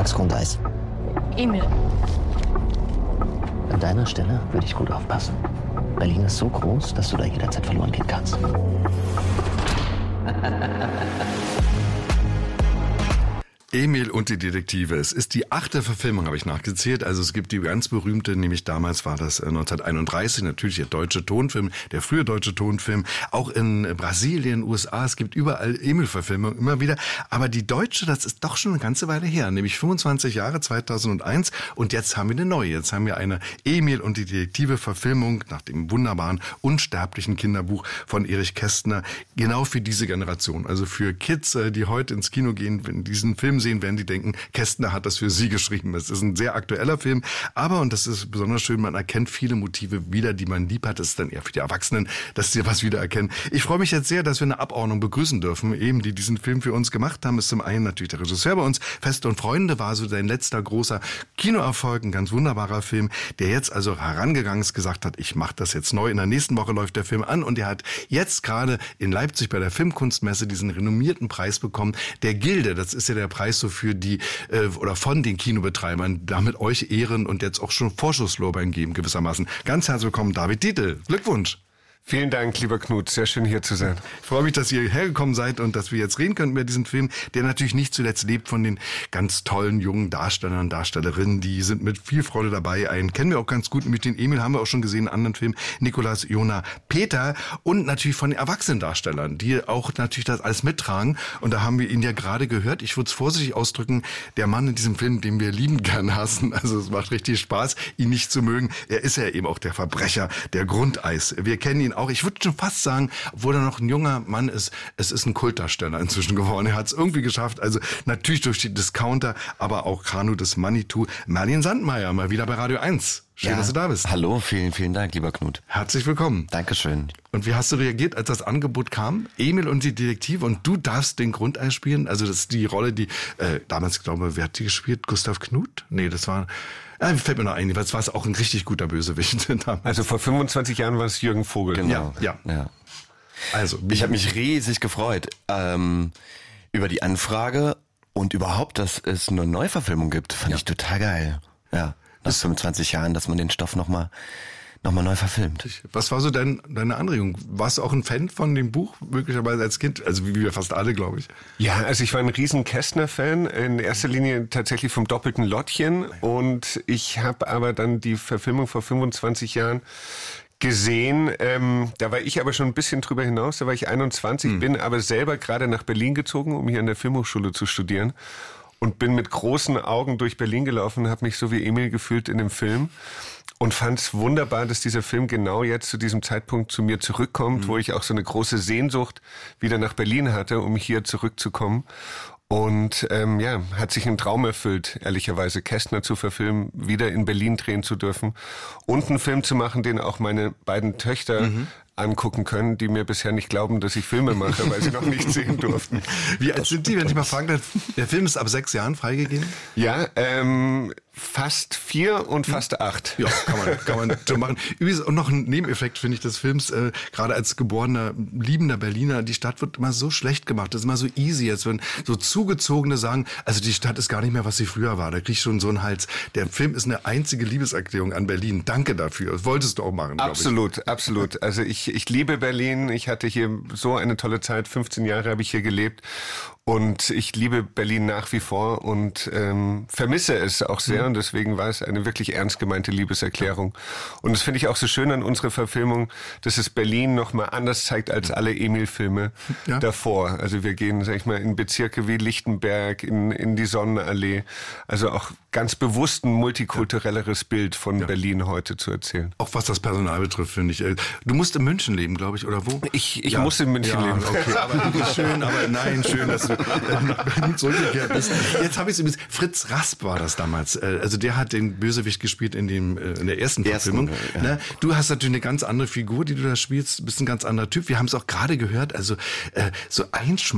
Max Grundeis. Emil. An deiner Stelle würde ich gut aufpassen. Berlin ist so groß, dass du da jederzeit verloren gehen kannst. Emil und die Detektive. Es ist die 8. Verfilmung, habe ich nachgezählt. Also es gibt die ganz berühmte, nämlich damals war das 1931, natürlich der deutsche Tonfilm, der frühe deutsche Tonfilm. Auch in Brasilien, USA, es gibt überall Emil-Verfilmungen, immer wieder. Aber die deutsche, das ist doch schon eine ganze Weile her, nämlich 25 Jahre, 2001. Und jetzt haben wir eine neue. Jetzt haben wir eine Emil und die Detektive-Verfilmung nach dem wunderbaren, unsterblichen Kinderbuch von Erich Kästner. Genau für diese Generation. Also für Kids, die heute ins Kino gehen, wenn diesen Film sehen, werden die denken, Kästner hat das für sie geschrieben. Es ist ein sehr aktueller Film, aber, und das ist besonders schön, man erkennt viele Motive wieder, die man lieb hat. Das ist dann eher für die Erwachsenen, dass sie was wiedererkennen. Ich freue mich jetzt sehr, dass wir eine Abordnung begrüßen dürfen, eben die diesen Film für uns gemacht haben. Ist zum einen natürlich der Regisseur bei uns. Feste und Freunde war so sein letzter großer Kinoerfolg, ein ganz wunderbarer Film, der jetzt also herangegangen ist, gesagt hat, ich mache das jetzt neu. In der nächsten Woche läuft der Film an und er hat jetzt gerade in Leipzig bei der Filmkunstmesse diesen renommierten Preis bekommen, der Gilde. Das ist ja der Preis so für die oder von den Kinobetreibern, damit euch ehren und jetzt auch schon Vorschusslorbeeren geben gewissermaßen. Ganz herzlich willkommen, David Dietl. Glückwunsch. Vielen Dank, lieber Knut. Sehr schön, hier zu sein. Ich freue mich, dass ihr hergekommen seid und dass wir jetzt reden können über diesen Film, der natürlich nicht zuletzt lebt von den ganz tollen jungen Darstellern und Darstellerinnen. Die sind mit viel Freude dabei. Einen kennen wir auch ganz gut, nämlich den Emil haben wir auch schon gesehen in einem anderen Film, Nikolaus Jona Peter. Und natürlich von den Erwachsenendarstellern, die auch natürlich das alles mittragen. Und da haben wir ihn ja gerade gehört. Ich würde es vorsichtig ausdrücken, der Mann in diesem Film, den wir lieben gern hassen. Also es macht richtig Spaß, ihn nicht zu mögen. Er ist ja eben auch der Verbrecher, der Grundeis. Wir kennen ihn auch. Ich würde schon fast sagen, obwohl er noch ein junger Mann ist, es ist ein Kultdarsteller inzwischen geworden. Er hat es irgendwie geschafft. Also natürlich durch die Discounter, aber auch Kanu des Manitou. Merlin Sandmeier, mal wieder bei Radio 1. Schön, dass du da bist. Hallo, vielen Dank, lieber Knut. Herzlich willkommen. Dankeschön. Und wie hast du reagiert, als das Angebot kam? Emil und die Detektive und du darfst den Grundeis spielen? Also das ist die Rolle, die damals, glaube ich, wer hat die gespielt? Gustav Knuth? Nee, das war... fällt mir noch ein, weil es war auch ein richtig guter Bösewicht damals. Also vor 25 Jahren war es Jürgen Vogel. Genau. Ja. Also, ich habe mich riesig gefreut über die Anfrage und überhaupt, dass es eine Neuverfilmung gibt. Fand ich total geil. Ja, nach 25 Jahren, dass man den Stoff noch mal neu verfilmt. Was war so deine Anregung? Warst du auch ein Fan von dem Buch, möglicherweise als Kind? Also wie wir fast alle, glaube ich. Ja, also ich war ein riesen Kästner-Fan, in erster Linie tatsächlich vom doppelten Lottchen. Und ich habe aber dann die Verfilmung vor 25 Jahren gesehen. Da war ich aber schon ein bisschen drüber hinaus, da war ich 21, bin aber selber gerade nach Berlin gezogen, um hier an der Filmhochschule zu studieren. Und bin mit großen Augen durch Berlin gelaufen, habe mich so wie Emil gefühlt in dem Film und fand es wunderbar, dass dieser Film genau jetzt zu diesem Zeitpunkt zu mir zurückkommt, wo ich auch so eine große Sehnsucht wieder nach Berlin hatte, um hier zurückzukommen. Und hat sich ein Traum erfüllt, ehrlicherweise, Kästner zu verfilmen, wieder in Berlin drehen zu dürfen und einen Film zu machen, den auch meine beiden Töchter angucken können, die mir bisher nicht glauben, dass ich Filme mache, weil sie noch nicht sehen durften. Wie alt sind die, wenn ich mal fragen darf? Der Film ist ab 6 Jahren freigegeben? Ja, fast 4 und fast 8. Ja, kann man schon machen. Übrigens auch noch ein Nebeneffekt, finde ich, des Films, gerade als geborener, liebender Berliner, die Stadt wird immer so schlecht gemacht. Das ist immer so easy, jetzt wenn so Zugezogene sagen, also die Stadt ist gar nicht mehr, was sie früher war. Da krieg ich schon so einen Hals. Der Film ist eine einzige Liebeserklärung an Berlin. Danke dafür. Das wolltest du auch machen, glaube ich. Absolut. Also ich liebe Berlin. Ich hatte hier so eine tolle Zeit. 15 Jahre habe ich hier gelebt. Und ich liebe Berlin nach wie vor und vermisse es auch sehr. Und deswegen war es eine wirklich ernst gemeinte Liebeserklärung. Und das finde ich auch so schön an unserer Verfilmung, dass es Berlin noch mal anders zeigt als alle Emil-Filme davor. Also wir gehen, sag ich mal, in Bezirke wie Lichtenberg, in die Sonnenallee. Also auch ganz bewusst ein multikulturelleres Bild von Berlin heute zu erzählen. Auch was das Personal betrifft, finde ich. Du musst in München leben, glaube ich, oder wo? Ich muss in München leben. Okay, aber schön, dass du nach Berlin zurückgekehrt bist. Jetzt habe ich es übrigens, Fritz Rasp war das damals. Also der hat den Bösewicht gespielt in der ersten Verfilmung. Ja. Du hast natürlich eine ganz andere Figur, die du da spielst, bist ein ganz anderer Typ. Wir haben es auch gerade gehört, also so einschmeißen